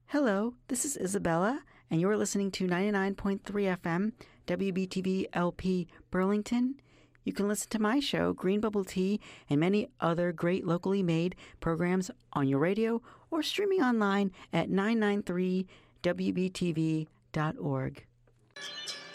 Hello, this is Isabella, and you're listening to 99.3 FM, WBTV LP Burlington. You can listen to my show, Green Bubble Tea, and many other great locally made programs on your radio or streaming online at 993wbtv.org.